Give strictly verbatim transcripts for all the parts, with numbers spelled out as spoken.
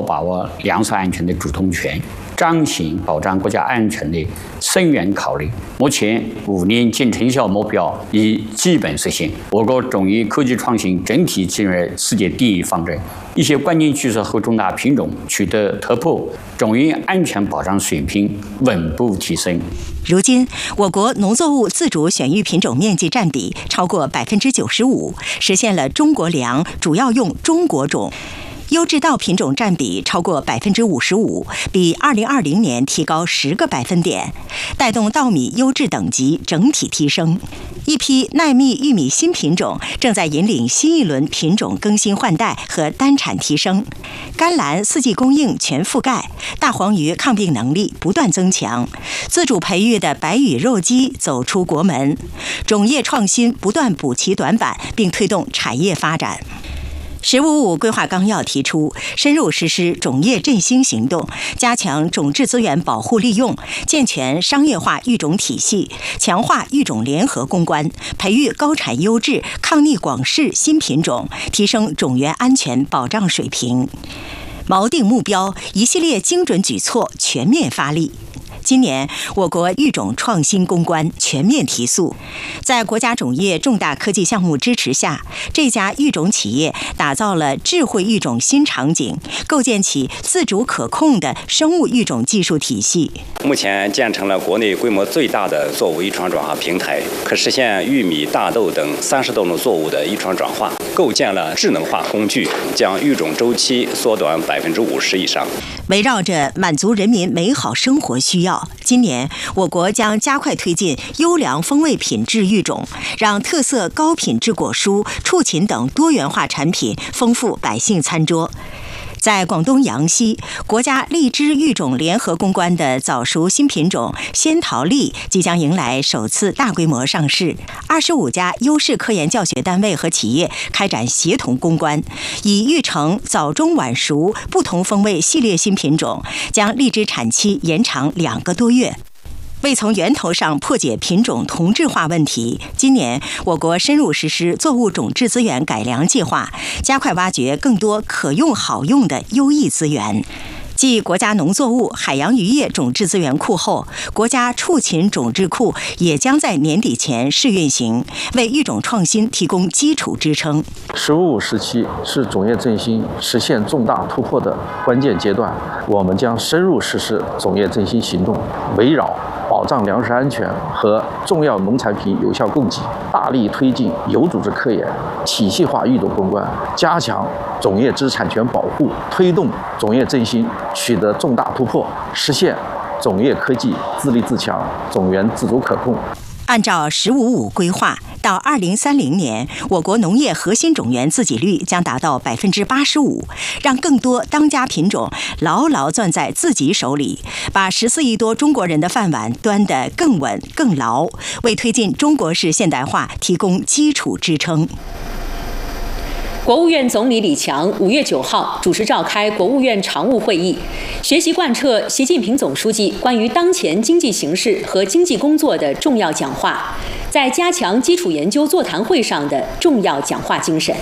把握粮食安全的主动权，彰显保障国家安全的深远考虑。目前五年净成效目标已基本实现，我国种业科技创新整体进入世界第一方阵，一些关键技术和重大品种取得突破，种业安全保障水平稳步提升。 如今，我国农作物自主选育品种面积占比超过百分之九十五，实现了中国粮主要用中国种。优质稻品种占比超过百分之五十五，比二零二零年提高十个百分点，带动稻米优质等级整体提升。一批耐蜜玉米新品种正在引领新一轮品种更新换代和单产提升。甘蓝四季供应全覆盖，大黄鱼抗病能力不断增强，自主培育的白羽肉鸡走出国门，种业创新不断补齐短板，并推动产业发展。十五五规划纲要提出，深入实施种业振兴行动，加强种质资源保护利用，健全商业化育种体系，强化育种联合攻关，培育高产优质、抗逆广适新品种，提升种源安全保障水平。锚定目标，一系列精准举措全面发力。今年，我国育种创新攻关全面提速，在国家种业重大科技项目支持下，这家育种企业打造了智慧育种新场景，构建起自主可控的生物育种技术体系。 目前建成了国内规模最大的作物遗传转化平台，可实现玉米、大豆等三十多种作物的遗传转化，构建了智能化工具，将育种周期缩短百分之五十以上。 围绕着满足人民美好生活需要，今年我国将加快推进优良风味品质育种，让特色高品质果蔬、畜禽等多元化产品丰富百姓餐桌。在广东阳西，国家荔枝育种联合攻关的早熟新品种仙桃荔即将迎来首次大规模上市。二十五家优势科研教学单位和企业开展协同攻关，以育成早中晚熟不同风味系列新品种，将荔枝产期延长两个多月。为从源头上破解品种同质化问题，今年我国深入实施作物种质资源改良计划，加快挖掘更多可用好用的优异资源。继国家农作物、海洋渔业种质资源库后，国家畜禽种质库也将在年底前试运行，为育种创新提供基础支撑。 十五五时期是种业振兴实现重大突破的关键阶段，我们将深入实施种业振兴行动，围绕保障粮食安全和重要农产品有效供给，大力推进有组织科研、体系化育种攻关，加强种业知识产权保护，推动种业振兴取得重大突破，实现种业科技自立自强、种源自主可控。 按照“十五五”规划，到二零三零年，我国农业核心种源自给率将达到百分之八十五，让更多当家品种牢牢攥在自己手里，把十四亿多中国人的饭碗端得更稳更牢，为推进中国式现代化提供基础支撑。 国务院总理李强五月九号主持召开国务院常务会议，学习贯彻习近平总书记关于当前经济形势和经济工作的重要讲话，在加强基础研究座谈会上的重要讲话精神。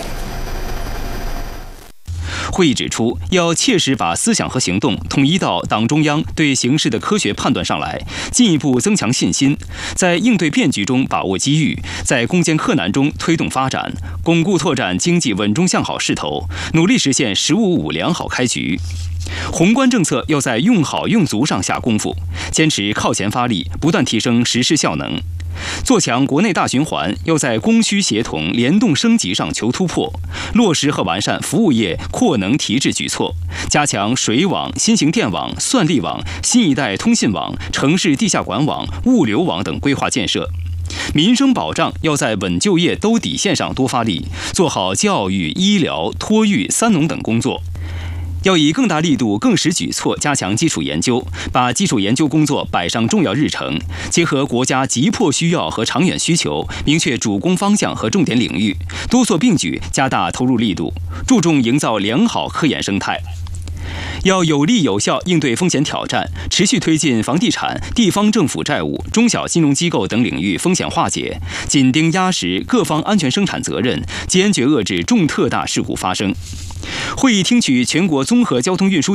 会议指出，要切实把思想和行动统一到党中央对形势的科学判断上来，进一步增强信心，在应对变局中把握机遇，在攻坚克难中推动发展，巩固拓展经济稳中向好势头，努力实现“十五五”良好开局。宏观政策要在用好用足上下功夫，坚持靠前发力，不断提升实施效能。做强国内大循环，要在供需协同、联动升级上求突破，落实和完善服务业扩能提质举措，加强水网、新型电网、算力网、新一代通信网、城市地下管网、物流网等规划建设。民生保障要在稳就业、兜底线上多发力，做好教育、医疗、托育、三农等工作。要以更大力度、更实举措加强基础研究，把基础研究工作摆上重要日程，结合国家急迫需要和长远需求，明确主攻方向和重点领域，多措并举，加大投入力度，注重营造良好科研生态。要有力有效应对风险挑战，持续推进房地产、地方政府债务、中小金融机构等领域风险化解，紧盯压实各方安全生产责任，坚决遏制重特大事故发生。会议听取全国综合交通运输